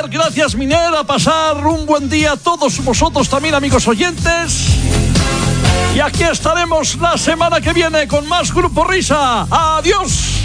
gracias Miner, a pasar un buen día a todos vosotros también, amigos oyentes. Y aquí estaremos la semana que viene con más Grupo Risa. ¡Adiós!